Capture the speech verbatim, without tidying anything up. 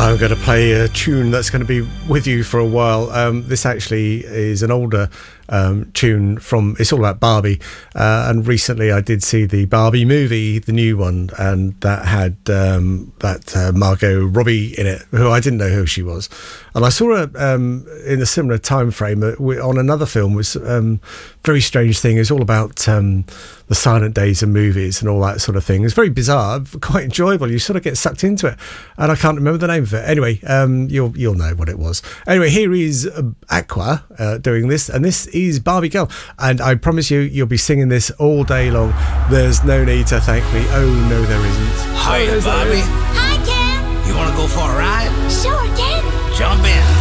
I'm going to play a tune that's going to be with you for a while. Um, this actually is an older um, tune from, it's all about Barbie. Uh, and recently I did see the Barbie movie, the new one, and that had um, that uh, Margot Robbie in it, who I didn't know who she was. And I saw her um, in a similar time frame uh, on another film. It was um, very strange thing. It's all about um, the silent days of movies and all that sort of thing. It's very bizarre, quite enjoyable. You sort of get sucked into it. And I can't remember the name of it. Anyway, um, you'll you'll know what it was. Anyway, here is uh, Aqua uh, doing this, and this is Barbie Girl. And I promise you, you'll be singing this all day long. There's no need to thank me. Oh, no, there isn't. Hiya, oh, Barbie. Hi, Ken. You want to go for a ride? Sure, Ken. Jump in.